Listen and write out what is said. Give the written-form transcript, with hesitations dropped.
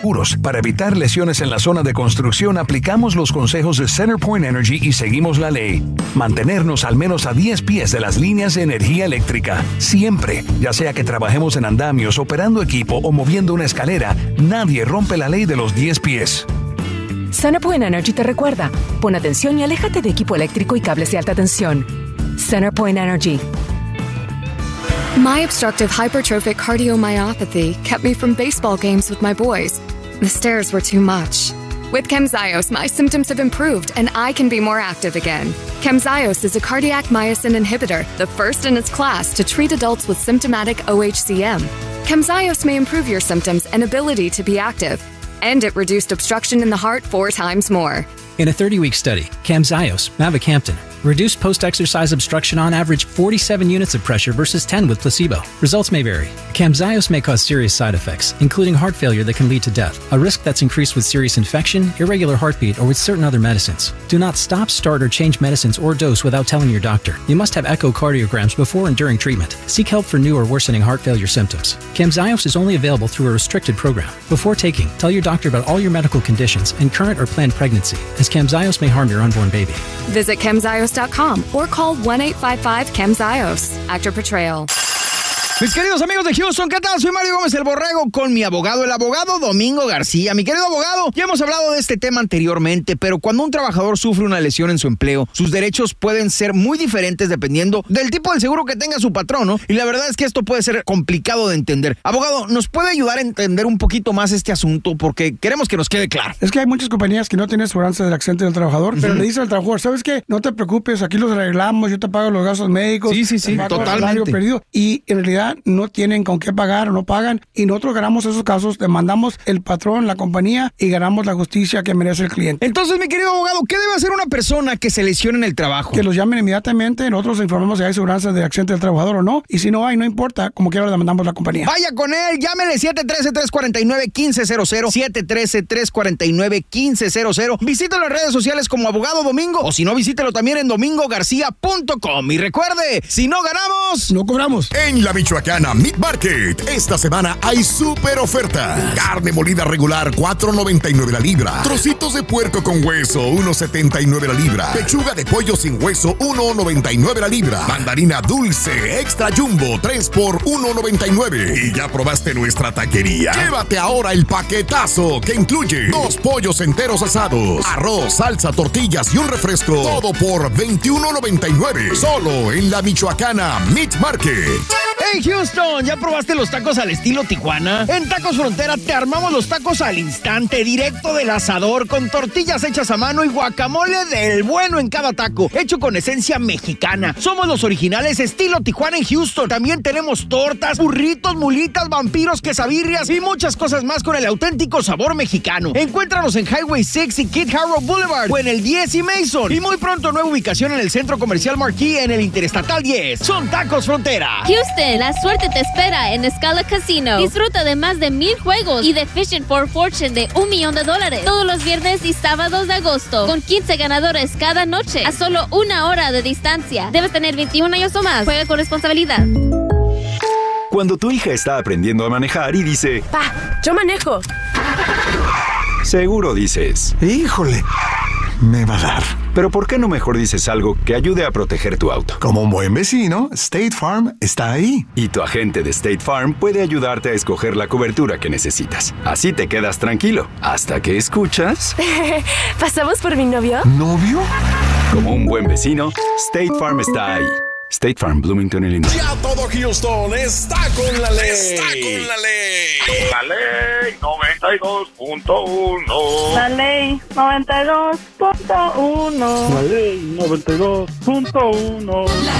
seguros. Para evitar lesiones en la zona de construcción, aplicamos los consejos de CenterPoint Energy y seguimos la ley. Mantenernos al menos a 10 pies de las líneas de energía eléctrica. Siempre, ya sea que trabajemos en andamios, operando equipo o moviendo una escalera, nadie rompe la ley de los 10 pies. CenterPoint Energy te recuerda, pon atención y aléjate de equipo eléctrico y cables de alta tensión. CenterPoint Energy. My obstructive hypertrophic cardiomyopathy kept me from baseball games with my boys. The stairs were too much. With Camzyos, my symptoms have improved and I can be more active again. Camzyos is a cardiac myosin inhibitor, the first in its class to treat adults with symptomatic OHCM. Camzyos may improve your symptoms and ability to be active. And it reduced obstruction in the heart 4 times more. In a 30-week study, Camzyos, mavacamten, reduced post-exercise obstruction on average 47 units of pressure versus 10 with placebo. Results may vary. Camzyos may cause serious side effects, including heart failure that can lead to death, a risk that's increased with serious infection, irregular heartbeat, or with certain other medicines. Do not stop, start, or change medicines or dose without telling your doctor. You must have echocardiograms before and during treatment. Seek help for new or worsening heart failure symptoms. Camzyos is only available through a restricted program. Before taking, tell your doctor about all your medical conditions and current or planned pregnancy, as Camzyos may harm your unborn baby. Visit Camzyos.com or call 1-855-CAMZYOS. Actor Portrayal. Mis queridos amigos de Houston, ¿qué tal? Soy Mario Gómez el Borrego con mi abogado, el abogado Domingo García. Mi querido abogado, ya hemos hablado de este tema anteriormente, pero cuando un trabajador sufre una lesión en su empleo, sus derechos pueden ser muy diferentes dependiendo del tipo de seguro que tenga su patrón, ¿no? Y la verdad es que esto puede ser complicado de entender. Abogado, ¿nos puede ayudar a entender un poquito más este asunto? Porque queremos que nos quede claro. Es que hay muchas compañías que no tienen aseguranza del accidente del trabajador, pero le dicen al trabajador, ¿sabes qué? No te preocupes, aquí los arreglamos, yo te pago los gastos médicos. Sí, totalmente. Perdido. Y en realidad no tienen con qué pagar o no pagan, y nosotros ganamos esos casos, demandamos el patrón, la compañía, y ganamos la justicia que merece el cliente. Entonces, mi querido abogado, ¿qué debe hacer una persona que se lesione en el trabajo? Que los llamen inmediatamente, nosotros informamos si hay seguranza de accidente del trabajador o no, y si no hay, no importa, como quiera le demandamos la compañía. Vaya con él, llámele 713-349-1500, 713-349-1500. Visítelo en redes sociales como Abogado Domingo, o si no, visítelo también en domingogarcia.com. Y recuerde, si no ganamos, no cobramos. En la Michoacana Meat Market, esta semana hay súper oferta. Carne molida regular, $4.99 la libra. Trocitos de puerco con hueso, $1.79 la libra. Pechuga de pollo sin hueso, $1.99 la libra. Mandarina dulce extra jumbo, 3 por $1.99. Y ya probaste nuestra taquería. Llévate ahora el paquetazo que incluye 2 pollos enteros asados, arroz, salsa, tortillas y un refresco. Todo por $21.99. Solo en la Michoacana Meat Market. Hey Houston, ¿ya probaste los tacos al estilo Tijuana? En Tacos Frontera te armamos los tacos al instante, directo del asador, con tortillas hechas a mano y guacamole del bueno en cada taco, hecho con esencia mexicana. Somos los originales estilo Tijuana en Houston. También tenemos tortas, burritos, mulitas, vampiros, quesabirrias y muchas cosas más con el auténtico sabor mexicano. Encuéntranos en Highway 6 y Kid Harrow Boulevard o en el 10 y Mason. Y muy pronto nueva ubicación en el Centro Comercial Marquee en el Interestatal 10. Son Tacos Frontera. Houston, la suerte te espera en Scala Casino. Disfruta de más de 1,000 juegos y de Fishing for Fortune de $1 millón todos los viernes y sábados de agosto, con 15 ganadores cada noche a solo 1 hora de distancia. Debes tener 21 años o más. Juega con responsabilidad. Cuando tu hija está aprendiendo a manejar y dice, ¡Pa! ¡Yo manejo! Seguro dices, ¡híjole! Me va a dar. Pero ¿por qué no mejor dices algo que ayude a proteger tu auto? Como un buen vecino, State Farm está ahí. Y tu agente de State Farm puede ayudarte a escoger la cobertura que necesitas. Así te quedas tranquilo, hasta que escuchas... ¿Pasamos por mi novio? ¿Novio? Como un buen vecino, State Farm está ahí. State Farm, Bloomington, Illinois. Ya todo Houston está con la ley. Está con la ley. La ley 92.1. La ley 92.1. La ley 92.1.